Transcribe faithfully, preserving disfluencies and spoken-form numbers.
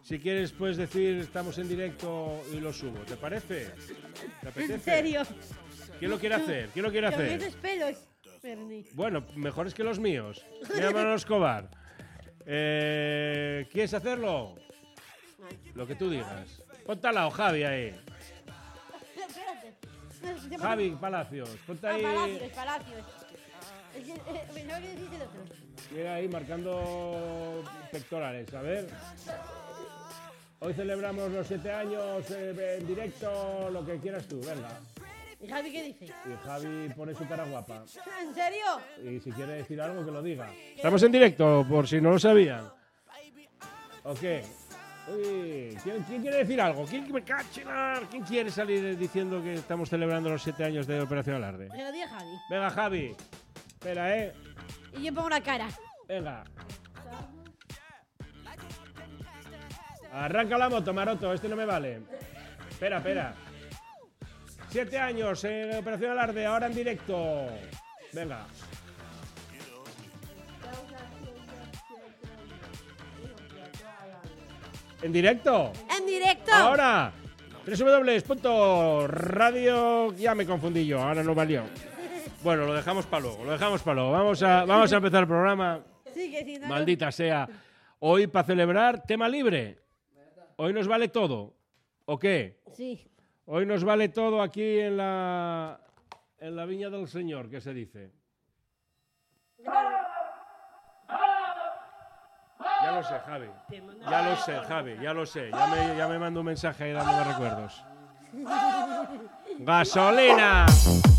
Si quieres, puedes decir estamos en directo y lo subo. ¿Te parece? ¿Te apetece? ¿En serio? ¿Quién lo quiere hacer? ¿Quién lo quiere hacer? Con esos pelos, Bernie. Bueno, mejores que los míos. Mira, Manolo Escobar. Eh, ¿Quieres hacerlo? Lo que tú digas. Ponte al lado, Javi, ahí. Espérate. Javi Palacios. Ponte Ah, ahí. Palacios, Palacios. Es que, eh, no quiero decir el otro. Llega ahí marcando pectorales. A ver. Hoy celebramos los siete años eh, en directo, lo que quieras tú, venga. ¿Y Javi qué dice? Y Javi pone su cara guapa. ¿En serio? Y si quiere decir algo, que lo diga. Estamos en directo, por si no lo sabían. ¿O qué? Uy, ¿quién, quién quiere decir algo? ¿Quién, me cachinar? ¿Quién quiere salir diciendo que estamos celebrando los siete años de Operación Alarde? Que lo diga Javi. Venga, Javi. Espera, ¿eh? Y yo pongo una cara. Venga. Arranca la moto, Maroto. Este no me vale. Espera, espera. Siete años en Operación Alarde, ahora en directo. Venga. ¿En directo? ¡En directo! Ahora. doble u doble u doble u punto radio. Ya me confundí yo, ahora no valió. Bueno, lo dejamos para luego, lo dejamos para luego. Vamos a, vamos a empezar el programa. Sí, que si no, Maldita sea. Hoy, para celebrar, tema libre. Hoy nos vale todo. ¿O qué? Sí. Hoy nos vale todo aquí en la, en la Viña del Señor, que se dice. Ya lo sé, Javi. Ya lo sé, Javi, ya lo sé. Ya me, ya me mando un mensaje ahí dándome recuerdos. ¡Gasolina!